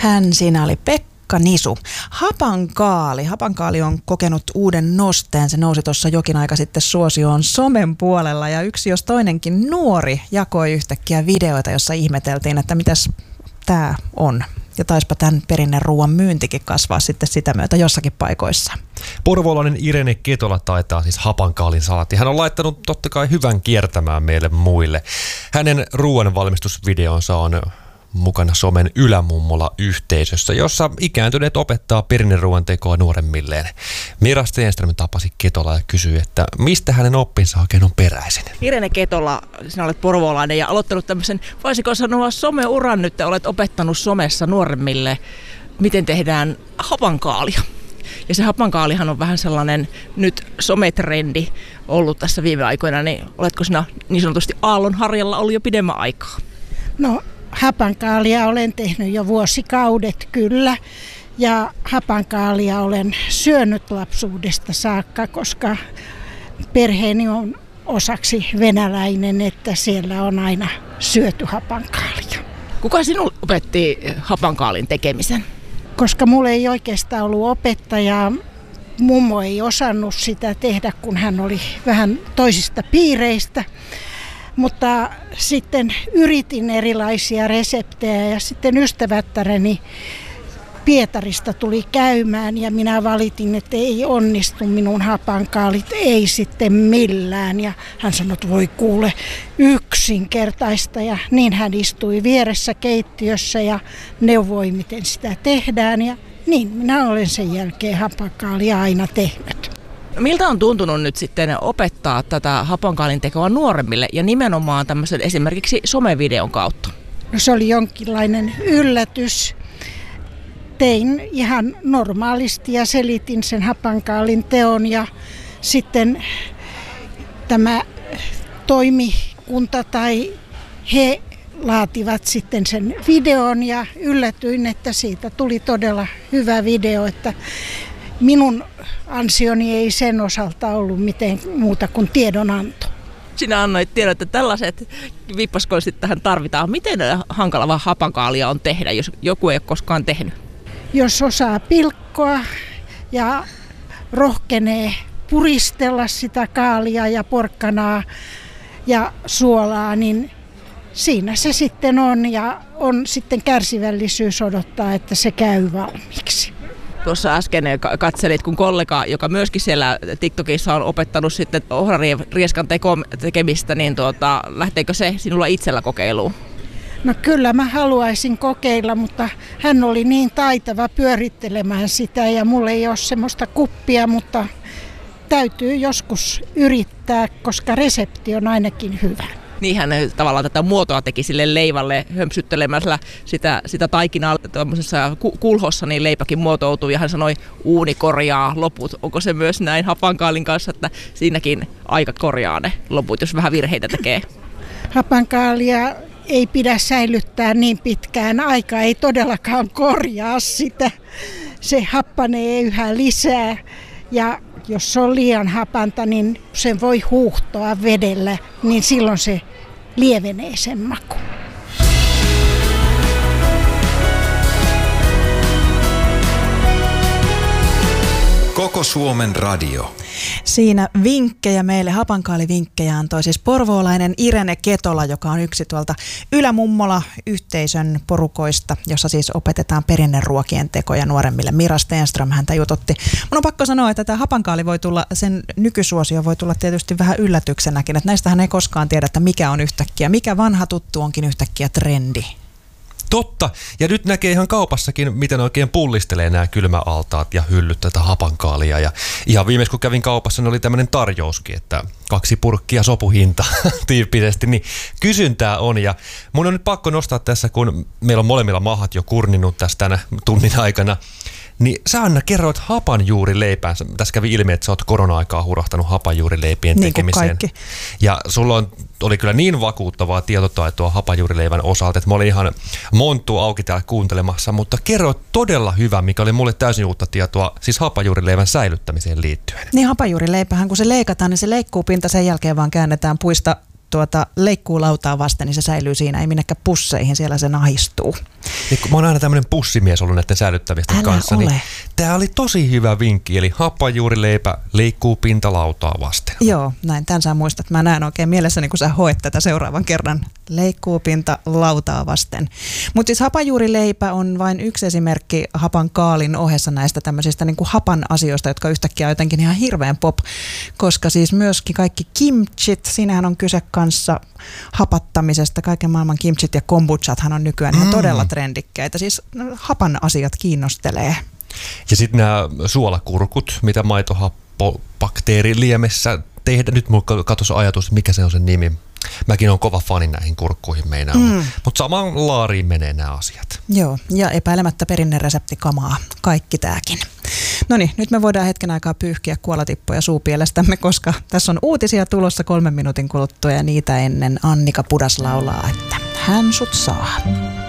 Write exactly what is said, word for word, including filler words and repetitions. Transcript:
Hän siinä oli Pekka Nisu. Hapankaali. Hapankaali on kokenut uuden nosteen. Se nousi tuossa jokin aika sitten suosioon somen puolella ja yksi jos toinenkin nuori jakoi yhtäkkiä videoita, jossa ihmeteltiin, että mitäs tämä on. Ja taispa tämän perinneruuan myyntikin kasvaa sitten sitä myötä jossakin paikoissa. Porvoolainen Irene Ketola taitaa siis hapankaalin salatti. Hän on laittanut totta kai hyvän kiertämään meille muille. Hänen ruoanvalmistusvideonsa on mukana somen Ylämummola-yhteisössä, jossa ikääntyneet opettaa perinneruoan tekoa nuoremmilleen. Mira Stenström tapasi Ketolaa ja kysyi, että mistä hänen oppinsa oikein on peräisin. Irene Ketola, sinä olet porvoolainen ja aloittanut tämmöisen, voisiko sanoa someuran nyt, olet opettanut somessa nuoremmille, miten tehdään hapankaalia. Ja se hapankaalihan on vähän sellainen nyt sometrendi ollut tässä viime aikoina, niin oletko sinä niin sanotusti aallonharjalla ollut jo pidemmän aikaa? No, hapankaalia olen tehnyt jo vuosikaudet kyllä ja hapankaalia olen syönyt lapsuudesta saakka, koska perheeni on osaksi venäläinen, että siellä on aina syöty hapankaalia. Kuka sinulle opetti hapankaalin tekemisen? Koska mulla ei oikeastaan ollut opettajaa, mummo ei osannut sitä tehdä, kun hän oli vähän toisista piireistä. Mutta sitten yritin erilaisia reseptejä ja sitten ystävättäreni Pietarista tuli käymään ja minä valitin, että ei onnistu minun hapankaalit, ei sitten millään. Ja hän sanoi, että voi kuule, yksinkertaista ja niin hän istui vieressä keittiössä ja neuvoi, miten sitä tehdään ja niin minä olen sen jälkeen hapankaalia aina tehnyt. Miltä on tuntunut nyt sitten opettaa tätä hapankaalin tekoa nuoremmille ja nimenomaan tämmöisen esimerkiksi somevideon kautta? No se oli jonkinlainen yllätys. Tein ihan normaalisti ja selitin sen hapankaalin teon ja sitten tämä toimikunta tai he laativat sitten sen videon ja yllätyin, että siitä tuli todella hyvä video, että minun ansioni ei sen osalta ollut mitään muuta kuin tiedonanto. Sinä annoit tiedon, että tällaiset vippaskonsit tähän tarvitaan. Miten hankala hapankaalia on tehdä, jos joku ei ole koskaan tehnyt? Jos osaa pilkkoa ja rohkenee puristella sitä kaalia ja porkkanaa ja suolaa, niin siinä se sitten on ja on sitten kärsivällisyys odottaa, että se käy valmiiksi. Tuossa äsken katselit, kun kollega, joka myöskin siellä TikTokissa on opettanut sitten ohrarieskan tekemistä, niin tuota, lähteekö se sinulla itsellä kokeiluun? No kyllä mä haluaisin kokeilla, mutta hän oli niin taitava pyörittelemään sitä ja mulla ei ole semmoista kuppia, mutta täytyy joskus yrittää, koska resepti on ainakin hyvä. Niin hän tavallaan tätä muotoa teki sille leivälle hömpsyttelemällä sitä, sitä taikinaa tuollaisessa kulhossa, niin leipäkin muotoutui ja hän sanoi uuni korjaa loput. Onko se myös näin hapankaalin kanssa, että siinäkin aika korjaa ne loput, jos vähän virheitä tekee? Hapankaalia ei pidä säilyttää niin pitkään. Aika ei todellakaan korjaa sitä. Se happanee yhä lisää ja jos se on liian hapanta, niin sen voi huuhtoa vedellä, niin silloin se lievenee sen maku. Koko Suomen radio. Siinä vinkkejä meille, hapankaalivinkkejä antoi siis porvoolainen Irene Ketola, joka on yksi tuolta Ylämummola-yhteisön porukoista, jossa siis opetetaan perinneruokien tekoja nuoremmille. Mira Stenström häntä jututti. Mun on pakko sanoa, että tämä hapankaali voi tulla, sen nykysuosio voi tulla tietysti vähän yllätyksenäkin, että näistähän ei koskaan tiedä, että mikä on yhtäkkiä, mikä vanha tuttu onkin yhtäkkiä trendi. Totta. Ja nyt näkee ihan kaupassakin, miten oikein pullistelee nämä kylmäaltaat ja hyllyt tätä hapankaalia. Ja ihan viimeis kun kävin kaupassa, niin oli tämmöinen tarjouskin, että kaksi purkkia sopuhinta tyyppisesti. Niin kysyntää on ja mun on nyt pakko nostaa tässä, kun meillä on molemmilla mahat jo kurninut tästä tänä tunnin aikana. Niin sä Anna kerroit hapanjuurileipään. Tässä kävi ilmi, että sä oot korona-aikaa hurahtanut hapanjuurileipien niin tekemiseen. Kaikki. Ja sulla on, oli kyllä niin vakuuttavaa tietotaitoa hapanjuurileivän osalta, että mä olin ihan monttu auki täällä kuuntelemassa, mutta kerroit todella hyvä, mikä oli mulle täysin uutta tietoa, siis hapanjuurileivän säilyttämiseen liittyen. Niin hapanjuurileipähän, kun se leikataan, niin se leikkuupinta sen jälkeen vaan käännetään puista tuota leikkuulautaa vasten, niin se säilyy siinä, ei minnekään pusseihin, siellä se nahistuu. Niin, mä oon aina tämmöinen pussimies ollut näiden säilyttävistä kanssa. ole. Niin, tää oli tosi hyvä vinkki, eli hapanjuurileipä leikkuu pintalautaa vasten. Joo, näin. Tän sä muistat. Mä näen oikein mielessäni, kun sä hoet tätä seuraavan kerran. Leikkuu pinta lautaa vasten. Mutta siis hapanjuurileipä on vain yksi esimerkki hapankaalin ohessa näistä tämmöisistä niin kuin hapan asioista, jotka yhtäkkiä on jotenkin ihan hirveän pop, koska siis myöskin kaikki kimchit, siinähän on kyse kanssa hapattamisesta. Kaiken maailman kimchit ja kombuchathan on nykyään ihan todella trendikkäitä. Siis hapan asiat kiinnostelee. Ja sitten nämä suolakurkut, mitä maitohappobakteeriliemessä tehdään. Nyt mulla katosi ajatus, mikä se on sen nimi. Mäkin olen kova fani näihin kurkkuihin meinaan, mm. mutta samaan laariin menee nämä asiat. Joo, ja epäilemättä perinnereseptikamaa, kaikki tääkin. No niin, nyt me voidaan hetken aikaa pyyhkiä kuolatippoja suupielestämme, koska tässä on uutisia tulossa kolmen minuutin kuluttua ja niitä ennen Annika Pudas laulaa, että hän sut saa.